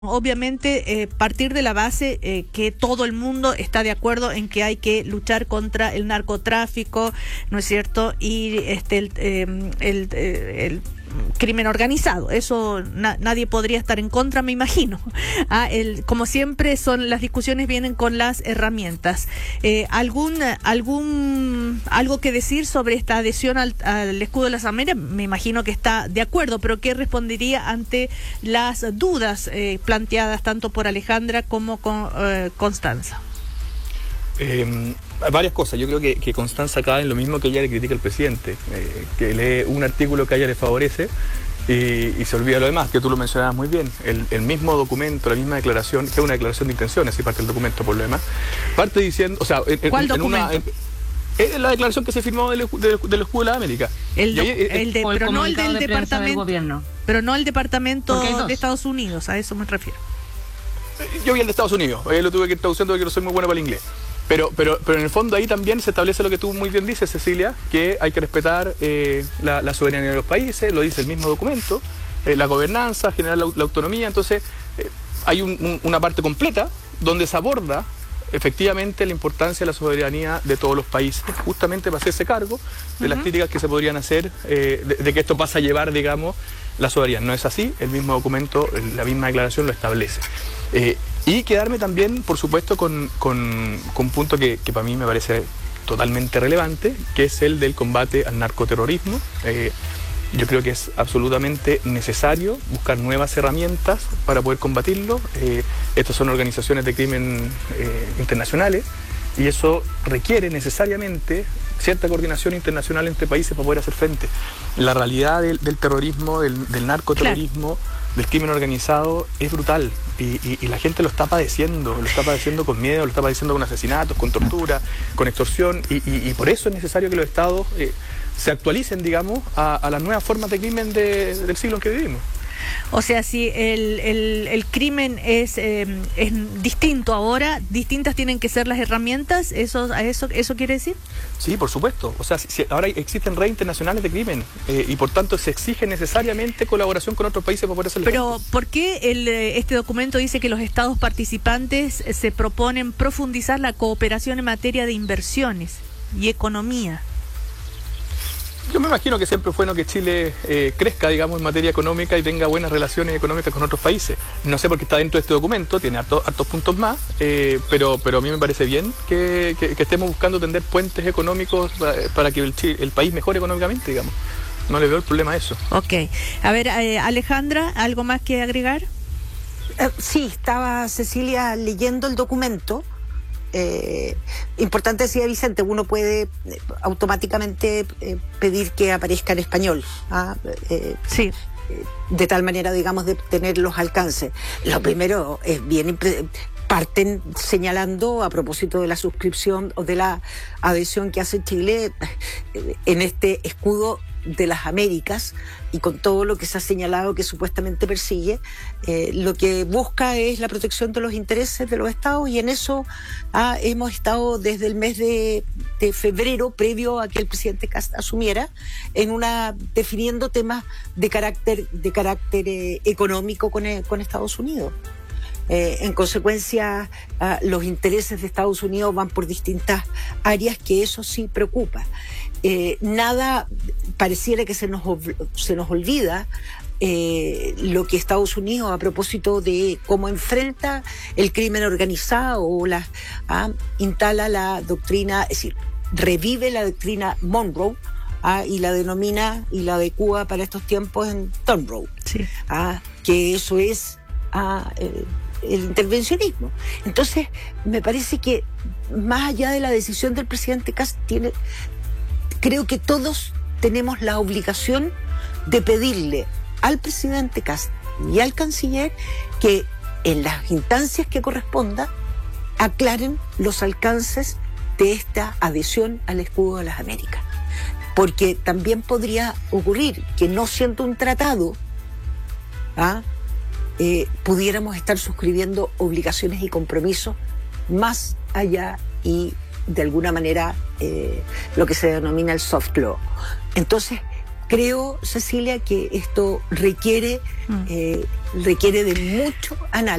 Obviamente, partir de la base que todo el mundo está de acuerdo en que hay que luchar contra el narcotráfico, ¿no es cierto? Y el crimen organizado. Eso nadie podría estar en contra, me imagino. Como siempre, las discusiones vienen con las herramientas. ¿Algo que decir sobre esta adhesión al escudo de las Américas? Me imagino que está de acuerdo, pero ¿qué respondería ante las dudas planteadas tanto por Alejandra como con Constanza? Varias cosas. Yo creo que Constanza cae en lo mismo que ella le critica al presidente, que lee un artículo que a ella le favorece y se olvida lo demás, que tú lo mencionabas muy bien. El mismo documento, la misma declaración, que es una declaración de intenciones, y parte del documento por lo demás, parte diciendo, o sea, ¿cuál documento? La declaración que se firmó del escudo de la América. Pero no el del departamento. Pero no el departamento de Estados Unidos, a eso me refiero. Yo vi el de Estados Unidos, lo tuve que ir traduciendo porque no soy muy bueno para el inglés. Pero en el fondo ahí también se establece lo que tú muy bien dices, Cecilia, que hay que respetar la soberanía de los países, lo dice el mismo documento, la gobernanza, generar la autonomía. Entonces hay una parte completa donde se aborda efectivamente la importancia de la soberanía de todos los países, justamente para hacerse cargo de las críticas que se podrían hacer de que esto pasa a llevar, digamos, la soberanía. No es así, el mismo documento, la misma declaración lo establece. Y quedarme también, por supuesto, con un punto que para mí me parece totalmente relevante, que es el del combate al narcoterrorismo. Yo creo que es absolutamente necesario buscar nuevas herramientas para poder combatirlo. Estas son organizaciones de crimen internacionales y eso requiere necesariamente cierta coordinación internacional entre países para poder hacer frente. La realidad del terrorismo, del narcoterrorismo, del crimen organizado es brutal y la gente lo está padeciendo con miedo, lo está padeciendo con asesinatos, con tortura, con extorsión y por eso es necesario que los estados se actualicen, digamos, a las nuevas formas de crimen del siglo en que vivimos. O sea, si el crimen es distinto ahora, distintas tienen que ser las herramientas, ¿eso quiere decir? Sí, por supuesto. O sea, si ahora existen redes internacionales de crimen y por tanto se exige necesariamente colaboración con otros países para poder hacerlo. Pero, ¿por qué este documento dice que los estados participantes se proponen profundizar la cooperación en materia de inversiones y economía? Yo me imagino que siempre es bueno que Chile crezca, digamos, en materia económica y tenga buenas relaciones económicas con otros países. No sé por qué está dentro de este documento, tiene hartos puntos más, pero a mí me parece bien que estemos buscando tender puentes económicos para que el país mejore económicamente, digamos. No le veo el problema a eso. Ok. A ver, Alejandra, ¿algo más que agregar? Sí, estaba Cecilia leyendo el documento. Importante, decía Vicente, uno puede automáticamente pedir que aparezca en español, sí, de tal manera, digamos, de tener los alcances. Lo primero es bien parten señalando a propósito de la suscripción o de la adhesión que hace Chile en este escudo de las Américas y con todo lo que se ha señalado que supuestamente persigue, lo que busca es la protección de los intereses de los estados y en eso hemos estado desde el mes de febrero, previo a que el presidente Kast asumiera, definiendo temas de carácter económico con Estados Unidos. En consecuencia, los intereses de Estados Unidos van por distintas áreas que eso sí preocupa. Nada pareciera que se nos olvida lo que Estados Unidos, a propósito de cómo enfrenta el crimen organizado o instala la doctrina, es decir, revive la doctrina Monroe y la denomina y la adecua para estos tiempos en Tunbrough, sí. Que eso es el intervencionismo. Entonces, me parece que más allá de la decisión del presidente Kast, creo que todos tenemos la obligación de pedirle al presidente Kast y al canciller que en las instancias que corresponda aclaren los alcances de esta adhesión al escudo de las Américas. Porque también podría ocurrir que, no siendo un tratado, pudiéramos estar suscribiendo obligaciones y compromisos más allá y de alguna manera lo que se denomina el soft law. Entonces, creo, Cecilia, que esto requiere de mucho análisis.